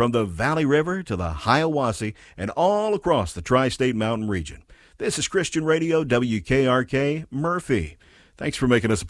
from the Valley River to the Hiawassee and all across the Tri-State Mountain region. This is Christian Radio, WKRK, Murphy. Thanks for making us a